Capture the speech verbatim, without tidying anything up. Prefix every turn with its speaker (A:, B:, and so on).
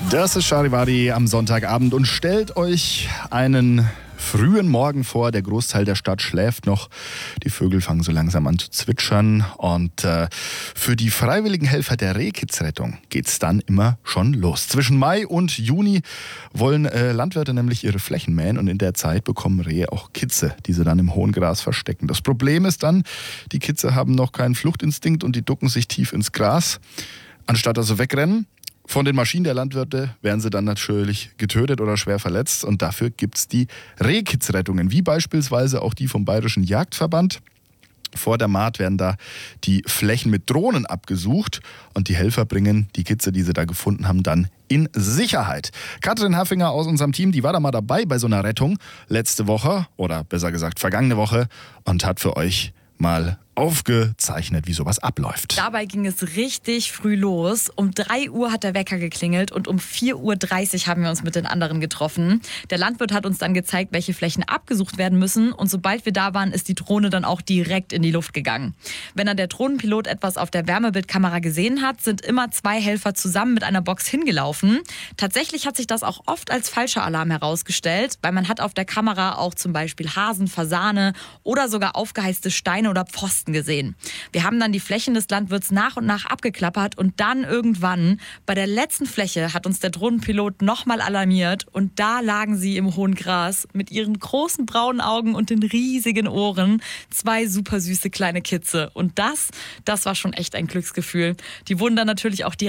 A: Das ist Charivari am Sonntagabend und stellt euch einen frühen Morgen vor. Der Großteil der Stadt schläft noch. Die Vögel fangen so langsam an zu zwitschern. Und äh, für die freiwilligen Helfer der Rehkitzrettung geht's dann immer schon los. Zwischen Mai und Juni wollen äh, Landwirte nämlich ihre Flächen mähen. Und in der Zeit bekommen Rehe auch Kitze, die sie dann im hohen Gras verstecken. Das Problem ist dann, die Kitze haben noch keinen Fluchtinstinkt und die ducken sich tief ins Gras. Anstatt also wegrennen, von den Maschinen der Landwirte werden sie dann natürlich getötet oder schwer verletzt. Und dafür gibt's die Rehkitzrettungen, wie beispielsweise auch die vom Bayerischen Jagdverband. Vor der Mahd werden da die Flächen mit Drohnen abgesucht und die Helfer bringen die Kitze, die sie da gefunden haben, dann in Sicherheit. Katrin Haffinger aus unserem Team, die war da mal dabei bei so einer Rettung letzte Woche oder besser gesagt vergangene Woche und hat für euch mal aufgezeichnet, wie sowas abläuft.
B: Dabei ging es richtig früh los. Um drei Uhr hat der Wecker geklingelt und um vier Uhr dreißig haben wir uns mit den anderen getroffen. Der Landwirt hat uns dann gezeigt, welche Flächen abgesucht werden müssen und sobald wir da waren, ist die Drohne dann auch direkt in die Luft gegangen. Wenn dann der Drohnenpilot etwas auf der Wärmebildkamera gesehen hat, sind immer zwei Helfer zusammen mit einer Box hingelaufen. Tatsächlich hat sich das auch oft als falscher Alarm herausgestellt, weil man hat auf der Kamera auch zum Beispiel Hasen, Fasane oder sogar aufgeheizte Steine oder Pfosten gesehen. Wir haben dann die Flächen des Landwirts nach und nach abgeklappert und dann irgendwann bei der letzten Fläche hat uns der Drohnenpilot nochmal alarmiert und da lagen sie im hohen Gras mit ihren großen braunen Augen und den riesigen Ohren. Zwei super süße kleine Kitze und das, das war schon echt ein Glücksgefühl. Die wurden dann natürlich auch direkt